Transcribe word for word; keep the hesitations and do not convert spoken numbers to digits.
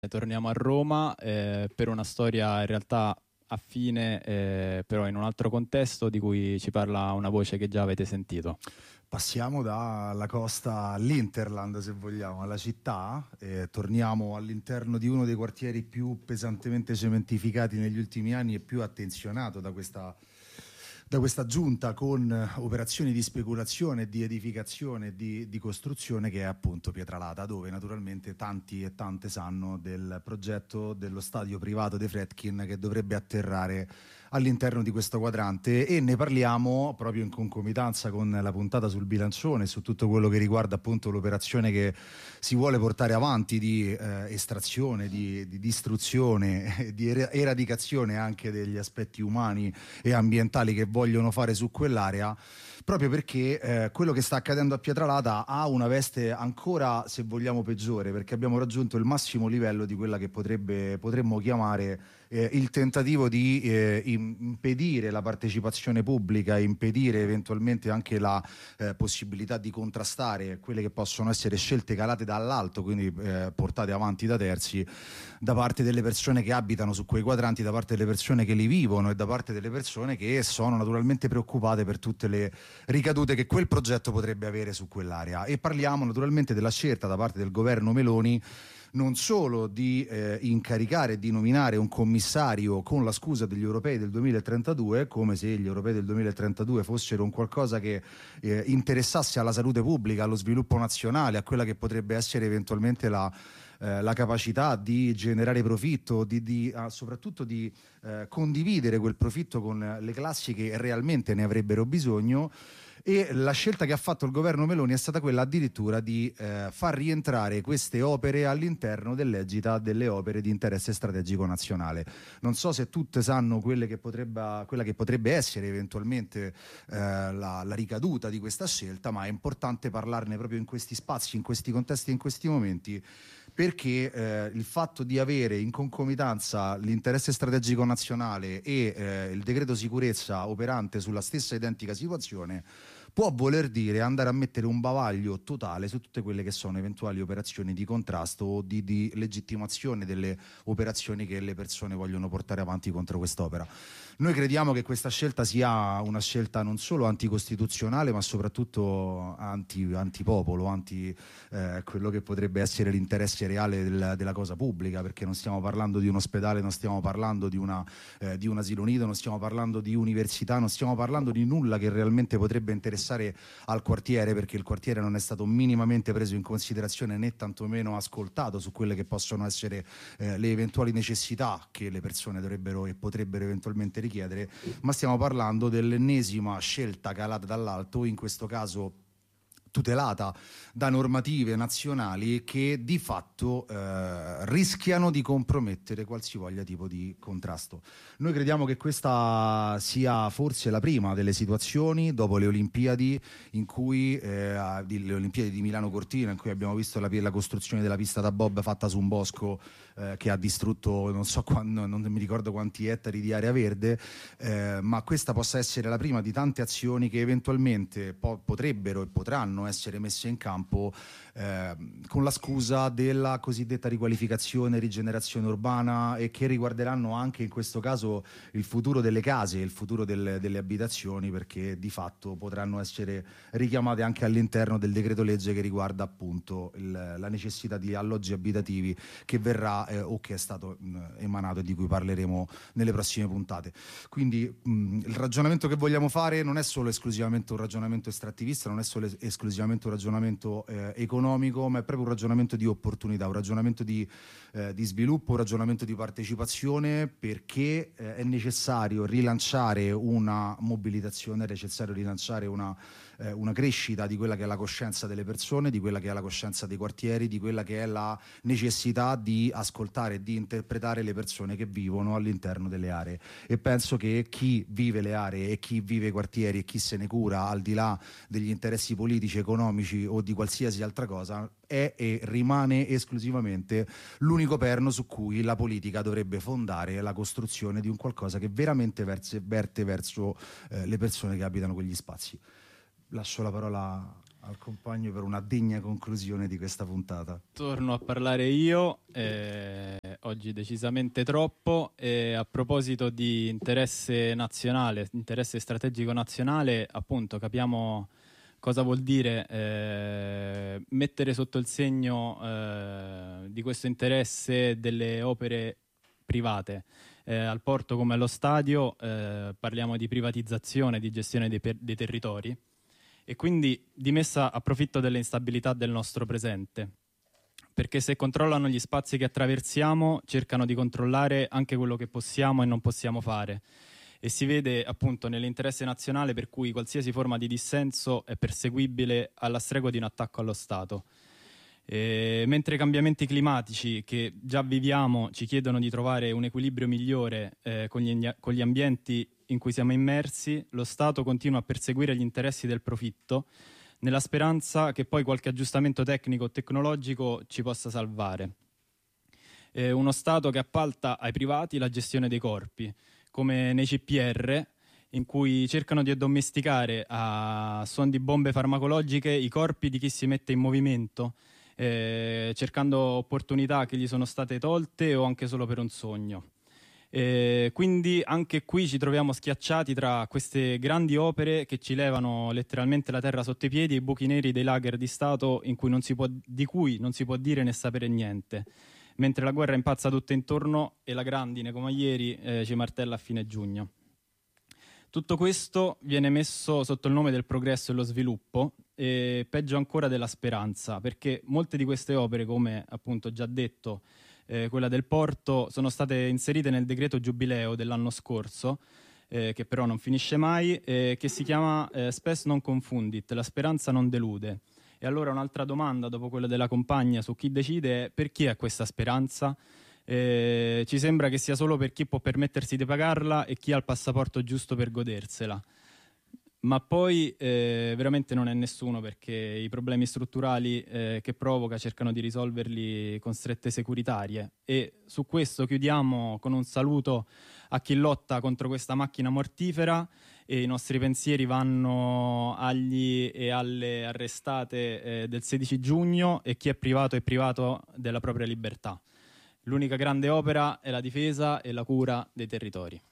Torniamo a Roma eh, per una storia in realtà affine, eh, però in un altro contesto di cui ci parla una voce che già avete sentito. Passiamo dalla costa all'Interland, se vogliamo, alla città, e torniamo all'interno di uno dei quartieri più pesantemente cementificati negli ultimi anni e più attenzionato da questa, da questa giunta, con operazioni di speculazione, di edificazione e di, di costruzione, che è appunto Pietralata, dove naturalmente tanti e tante sanno del progetto dello stadio privato dei Fredkin che dovrebbe atterrare all'interno di questo quadrante, e ne parliamo proprio in concomitanza con la puntata sul bilancione, su tutto quello che riguarda appunto l'operazione che si vuole portare avanti di eh, estrazione, di, di distruzione, di er- eradicazione anche degli aspetti umani e ambientali che vogliono fare su quell'area, proprio perché eh, quello che sta accadendo a Pietralata ha una veste ancora, se vogliamo, peggiore, perché abbiamo raggiunto il massimo livello di quella che potrebbe, potremmo chiamare eh, il tentativo di eh, impedire la partecipazione pubblica, impedire eventualmente anche la eh, possibilità di contrastare quelle che possono essere scelte calate dall'alto, quindi eh, portate avanti da terzi, da parte delle persone che abitano su quei quadranti, da parte delle persone che li vivono e da parte delle persone che sono naturalmente preoccupate per tutte le ricadute che quel progetto potrebbe avere su quell'area. E parliamo naturalmente della scelta da parte del governo Meloni non solo di eh, incaricare e di nominare un commissario con la scusa degli europei del duemilatrentadue, come se gli europei del duemilatrentadue fossero un qualcosa che eh, interessasse alla salute pubblica, allo sviluppo nazionale, a quella che potrebbe essere eventualmente la, eh, la capacità di generare profitto, di, di, ah, soprattutto di eh, condividere quel profitto con le classi che realmente ne avrebbero bisogno. E la scelta che ha fatto il governo Meloni è stata quella addirittura di eh, far rientrare queste opere all'interno dell'egida delle opere di interesse strategico nazionale. Non so se tutte sanno quelle che potrebbe, quella che potrebbe essere eventualmente eh, la, la ricaduta di questa scelta, ma è importante parlarne proprio in questi spazi, in questi contesti, in questi momenti, perché eh, il fatto di avere in concomitanza l'interesse strategico nazionale e eh, il decreto sicurezza operante sulla stessa identica situazione può voler dire andare a mettere un bavaglio totale su tutte quelle che sono eventuali operazioni di contrasto o di, di legittimazione delle operazioni che le persone vogliono portare avanti contro quest'opera. Noi crediamo che questa scelta sia una scelta non solo anticostituzionale, ma soprattutto anti, antipopolo, anti eh, quello che potrebbe essere l'interesse reale del, della cosa pubblica, perché non stiamo parlando di un ospedale, non stiamo parlando di, una, eh, di un asilo nido, non stiamo parlando di università, non stiamo parlando di nulla che realmente potrebbe interessare al quartiere, perché il quartiere non è stato minimamente preso in considerazione né tantomeno ascoltato su quelle che possono essere eh, le eventuali necessità che le persone dovrebbero e potrebbero eventualmente richiedere, ma stiamo parlando dell'ennesima scelta calata dall'alto, in questo caso tutelata da normative nazionali che di fatto eh, rischiano di compromettere qualsivoglia tipo di contrasto. Noi crediamo che questa sia forse la prima delle situazioni dopo le Olimpiadi, in cui eh, le Olimpiadi di Milano Cortina, in cui abbiamo visto la, la costruzione della pista da bob fatta su un bosco eh, che ha distrutto non so quando, non mi ricordo quanti ettari di area verde, eh, ma questa possa essere la prima di tante azioni che eventualmente po- potrebbero e potranno essere messe in campo eh, con la scusa della cosiddetta riqualificazione, rigenerazione urbana, e che riguarderanno anche in questo caso il futuro delle case, il futuro del, delle abitazioni, perché di fatto potranno essere richiamate anche all'interno del decreto legge che riguarda appunto il, la necessità di alloggi abitativi che verrà eh, o che è stato mh, emanato e di cui parleremo nelle prossime puntate. Quindi mh, il ragionamento che vogliamo fare non è solo esclusivamente un ragionamento estrattivista, non è solo es- esclusivamente un ragionamento eh, economico, ma è proprio un ragionamento di opportunità, un ragionamento di, eh, di sviluppo, un ragionamento di partecipazione, perché eh, è necessario rilanciare una mobilitazione, è necessario rilanciare una, eh, una crescita di quella che è la coscienza delle persone, di quella che è la coscienza dei quartieri, di quella che è la necessità di ascoltare e di interpretare le persone che vivono all'interno delle aree. E penso che chi vive le aree e chi vive i quartieri e chi se ne cura, al di là degli interessi politici, economici o di qualsiasi altra cosa, è e rimane esclusivamente l'unico perno su cui la politica dovrebbe fondare la costruzione di un qualcosa che veramente verse, verte verso eh, le persone che abitano quegli spazi. Lascio la parola al compagno per una degna conclusione di questa puntata. Torno a parlare io, eh, oggi decisamente troppo, e a proposito di interesse nazionale, interesse strategico nazionale, appunto capiamo cosa vuol dire eh, mettere sotto il segno eh, di questo interesse delle opere private. Eh, al porto come allo stadio eh, parliamo di privatizzazione, di gestione dei, per- dei territori, e quindi di messa a profitto delle instabilità del nostro presente, perché se controllano gli spazi che attraversiamo cercano di controllare anche quello che possiamo e non possiamo fare, e si vede appunto nell'interesse nazionale per cui qualsiasi forma di dissenso è perseguibile alla stregua di un attacco allo Stato. E mentre i cambiamenti climatici che già viviamo ci chiedono di trovare un equilibrio migliore eh, con, gli, con gli ambienti in cui siamo immersi, lo Stato continua a perseguire gli interessi del profitto nella speranza che poi qualche aggiustamento tecnico o tecnologico ci possa salvare. Eh, uno Stato che appalta ai privati la gestione dei corpi, come nei C P R, in cui cercano di addomesticare a suon di bombe farmacologiche i corpi di chi si mette in movimento, eh, cercando opportunità che gli sono state tolte o anche solo per un sogno. Eh, quindi anche qui ci troviamo schiacciati tra queste grandi opere che ci levano letteralmente la terra sotto i piedi e i buchi neri dei lager di Stato in cui non si può, di cui non si può dire né sapere niente, mentre la guerra impazza tutto intorno e la grandine come ieri eh, ci martella a fine giugno. Tutto questo viene messo sotto il nome del progresso e lo sviluppo, e peggio ancora della speranza, perché molte di queste opere, come appunto già detto, eh, quella del porto, sono state inserite nel decreto giubileo dell'anno scorso, eh, che però non finisce mai, eh, che si chiama eh, Spes non confundit, la speranza non delude. E allora un'altra domanda dopo quella della compagna su chi decide è: per chi è questa speranza? Eh, ci sembra che sia solo per chi può permettersi di pagarla e chi ha il passaporto giusto per godersela, ma poi eh, veramente non è nessuno, perché i problemi strutturali eh, che provoca cercano di risolverli con strette securitarie. E su questo chiudiamo con un saluto a chi lotta contro questa macchina mortifera, e i nostri pensieri vanno agli e alle arrestate eh, del sedici giugno, e chi è privato è privato della propria libertà. L'unica grande opera è la difesa e la cura dei territori.